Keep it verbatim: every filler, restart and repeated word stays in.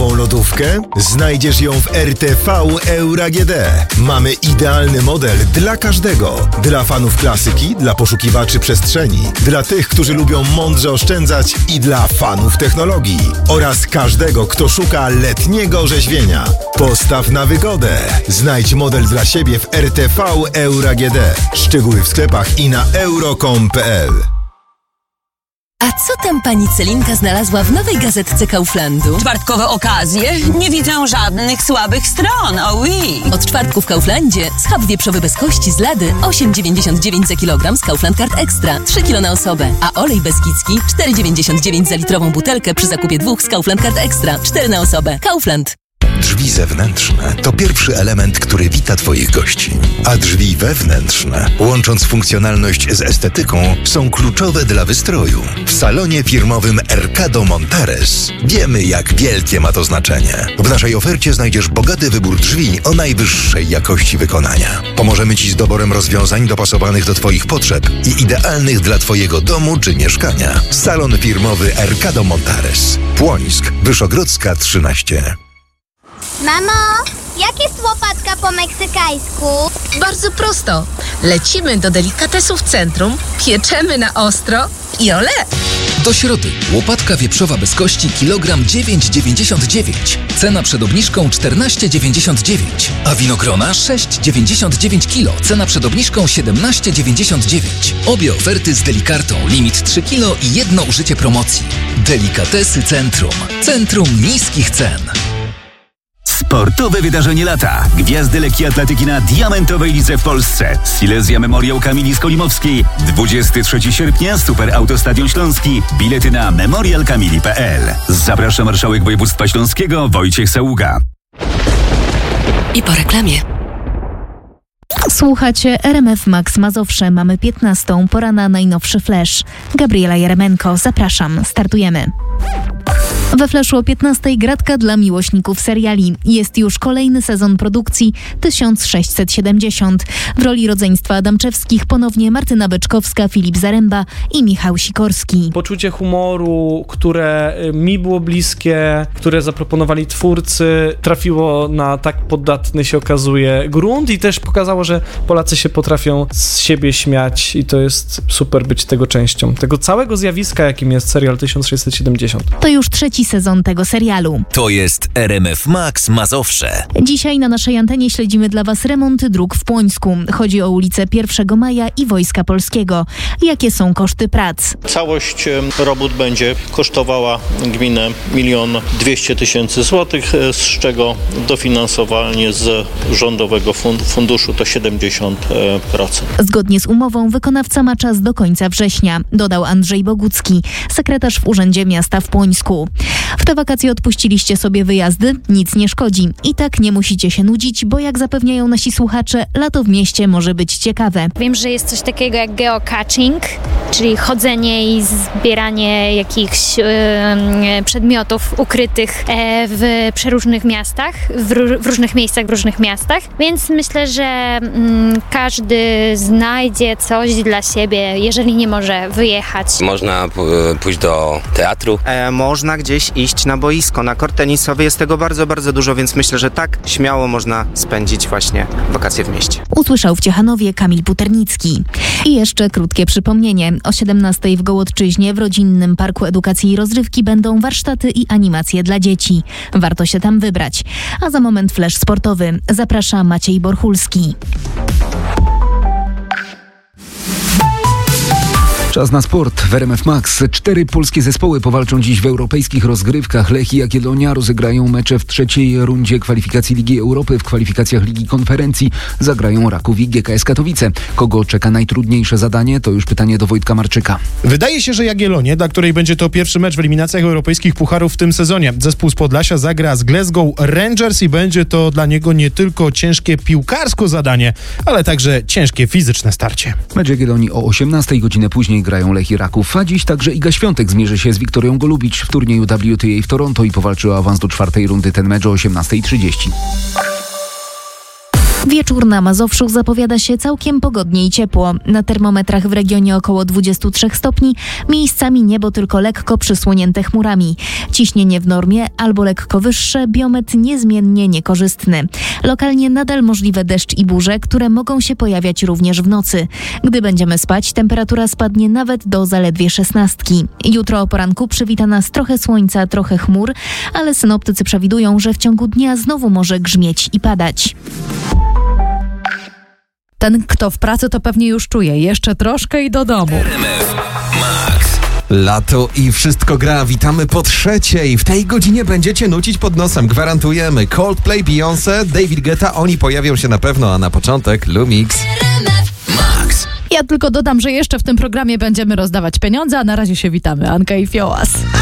nową lodówkę? Znajdziesz ją w R T V Euro A G D. Mamy idealny model dla każdego. Dla fanów klasyki, dla poszukiwaczy przestrzeni, dla tych, którzy lubią mądrze oszczędzać i dla fanów technologii. Oraz każdego, kto szuka letniego orzeźwienia. Postaw na wygodę. Znajdź model dla siebie w R T V Euro A G D. Szczegóły w sklepach i na euro kropka com kropka p l. A co tam pani Celinka znalazła w nowej gazetce Kauflandu? Czwartkowe okazje? Nie widzę żadnych słabych stron, oh oui. Od czwartku w Kauflandzie schab wieprzowy bez kości z lady osiem dziewięćdziesiąt dziewięć za kilogram z Kaufland Card Extra, trzy kilo na osobę. A olej beskidzki cztery dziewięćdziesiąt dziewięć za litrową butelkę przy zakupie dwóch z Kaufland Card Extra, cztery na osobę. Kaufland. Drzwi zewnętrzne to pierwszy element, który wita Twoich gości. A drzwi wewnętrzne, łącząc funkcjonalność z estetyką, są kluczowe dla wystroju. W salonie firmowym Ercado Montares wiemy, jak wielkie ma to znaczenie. W naszej ofercie znajdziesz bogaty wybór drzwi o najwyższej jakości wykonania. Pomożemy Ci z doborem rozwiązań dopasowanych do Twoich potrzeb i idealnych dla Twojego domu czy mieszkania. Salon firmowy Ercado Montares. Płońsk, Wyszogrodzka trzynaście. Mamo, jak jest łopatka po meksykańsku? Bardzo prosto. Lecimy do delikatesów centrum, pieczemy na ostro i ole! Do środy. Łopatka wieprzowa bez kości kilogram dziewięć dziewięćdziesiąt dziewięć. Cena przed obniżką czternaście dziewięćdziesiąt dziewięć. A winogrona sześć dziewięćdziesiąt dziewięć kilo. Cena przed obniżką siedemnaście dziewięćdziesiąt dziewięć. Obie oferty z Delikartą. Limit trzy kilo i jedno użycie promocji. Delikatesy Centrum. Centrum niskich cen. Sportowe wydarzenie lata. Gwiazdy lekkiej atletyki na diamentowej lidze w Polsce. Silesia Memoriał Kamili Skolimowskiej. dwudziestego trzeciego sierpnia Super Autostadion Śląski. Bilety na memorial kamili kropka p l. Zaprasza marszałek województwa śląskiego Wojciech Saługa. I po reklamie. Słuchacie R M F Max Mazowsze. Mamy piętnastą. Pora na najnowszy flash. Gabriela Jeremenko. Zapraszam. Startujemy. We Flashu o piętnastej gratka dla miłośników seriali. Jest już kolejny sezon produkcji tysiąc sześćset siedemdziesiąt. W roli rodzeństwa Adamczewskich ponownie Martyna Beczkowska, Filip Zaremba i Michał Sikorski. Poczucie humoru, które mi było bliskie, które zaproponowali twórcy, trafiło na tak podatny, się okazuje, grunt i też pokazało, że Polacy się potrafią z siebie śmiać i to jest super być tego częścią. Tego całego zjawiska, jakim jest serial tysiąc sześćset siedemdziesiąt. To już trzeci sezon tego serialu. To jest R M F Max Mazowsze. Dzisiaj na naszej antenie śledzimy dla Was remonty dróg w Płońsku. Chodzi o ulicę pierwszego maja i Wojska Polskiego. Jakie są koszty prac? Całość robót będzie kosztowała gminę milion dwieście tysięcy złotych, z czego dofinansowanie z rządowego funduszu to siedemdziesiąt procent. Zgodnie z umową wykonawca ma czas do końca września, dodał Andrzej Bogucki, sekretarz w Urzędzie Miasta w Płońsku. W te wakacje odpuściliście sobie wyjazdy? Nic nie szkodzi. I tak nie musicie się nudzić, bo jak zapewniają nasi słuchacze, lato w mieście może być ciekawe. Wiem, że jest coś takiego jak geocaching, czyli chodzenie i zbieranie jakichś yy, przedmiotów ukrytych e, w przeróżnych miastach, w, ró- w różnych miejscach, w różnych miastach, więc myślę, że mm, każdy znajdzie coś dla siebie, jeżeli nie może wyjechać. Można p- pójść do teatru. E, można gdzieś iść na boisko, na kort tenisowy. Jest tego bardzo, bardzo dużo, więc myślę, że tak śmiało można spędzić właśnie wakacje w mieście. Usłyszał w Ciechanowie Kamil Puternicki. I jeszcze krótkie przypomnienie. O siedemnastej w Gołodczyźnie w Rodzinnym Parku Edukacji i Rozrywki będą warsztaty i animacje dla dzieci. Warto się tam wybrać. A za moment flash sportowy. Zaprasza Maciej Borchulski. Czas na sport w R M F Max. Cztery polskie zespoły powalczą dziś w europejskich rozgrywkach. Lech i Jagiellonia rozegrają mecze w trzeciej rundzie kwalifikacji Ligi Europy. W kwalifikacjach Ligi Konferencji zagrają Raków i G K S Katowice. Kogo czeka najtrudniejsze zadanie? To już pytanie do Wojtka Marczyka. Wydaje się, że Jagiellonię, dla której będzie to pierwszy mecz w eliminacjach europejskich pucharów w tym sezonie. Zespół z Podlasia zagra z Glasgow Rangers i będzie to dla niego nie tylko ciężkie piłkarsko zadanie, ale także ciężkie fizyczne starcie. Mecz Jagiellonii o osiemnastej, godzinę później grają Lech i Raków, a dziś także Iga Świątek zmierzy się z Wiktorią Golubicz w turnieju W T A w Toronto i powalczy o awans do czwartej rundy. Ten mecz o osiemnastej trzydzieści. Wieczór na Mazowszu zapowiada się całkiem pogodnie i ciepło. Na termometrach w regionie około dwadzieścia trzy stopni, miejscami niebo tylko lekko przysłonięte chmurami. Ciśnienie w normie albo lekko wyższe, biometr niezmiennie niekorzystny. Lokalnie nadal możliwe deszcz i burze, które mogą się pojawiać również w nocy. Gdy będziemy spać, temperatura spadnie nawet do zaledwie szesnastki. Jutro o poranku przywita nas trochę słońca, trochę chmur, ale synoptycy przewidują, że w ciągu dnia znowu może grzmieć i padać. Ten, kto w pracy, to pewnie już czuje. Jeszcze troszkę i do domu. Lato i wszystko gra. Witamy po trzeciej. W tej godzinie będziecie nucić pod nosem. Gwarantujemy. Coldplay, Beyoncé, David Guetta. Oni pojawią się na pewno, a na początek Lumix. Ja tylko dodam, że jeszcze w tym programie będziemy rozdawać pieniądze, a na razie się witamy. Anka i Fiołas.